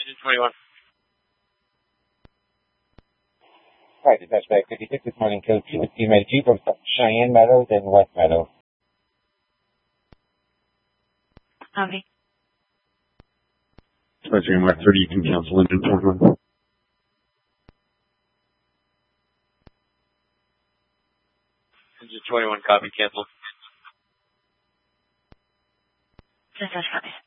Engine 21. Hi, dispatch back 56 this morning, code 215 Medici from Cheyenne Meadows and West Meadow. Copy. Dispatch Mark 30, you can cancel Engine 41. Engine 21, copy, cancel. Dispatch, copy.